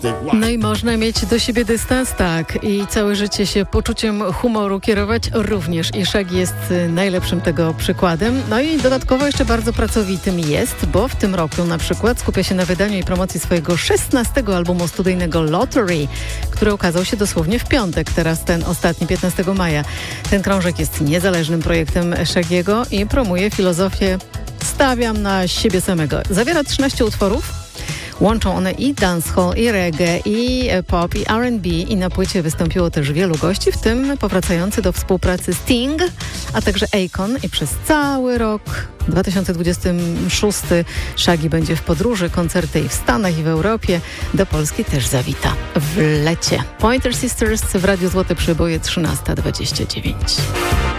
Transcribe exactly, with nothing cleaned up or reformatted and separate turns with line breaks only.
No i można mieć do siebie dystans, tak, i całe życie się poczuciem humoru kierować również. I Shaggy jest najlepszym tego przykładem. No i dodatkowo jeszcze bardzo pracowitym jest, bo w tym roku na przykład skupia się na wydaniu i promocji swojego szesnastego albumu studyjnego Lottery, który ukazał się dosłownie w piątek, teraz ten ostatni, piętnastego maja. Ten krążek jest niezależnym projektem Shaggy'ego i promuje filozofię "stawiam na siebie samego". Zawiera trzynaście utworów. Łączą one i dancehall, i reggae, i pop, i R and B. I na płycie wystąpiło też wielu gości, w tym powracający do współpracy Sting, a także Akon. I przez cały rok dwa tysiące dwudziesty szósty Shaggy będzie w podróży, koncerty i w Stanach, i w Europie. Do Polski też zawita w lecie. Pointer Sisters w Radiu Złote Przyboje, trzynasta dwadzieścia dziewięć.